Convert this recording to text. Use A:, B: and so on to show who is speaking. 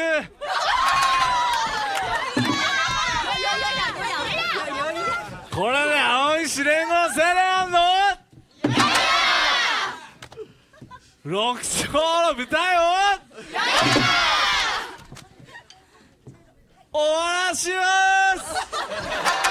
A: これで青い試練号セレアンの6勝の舞台を終わらします。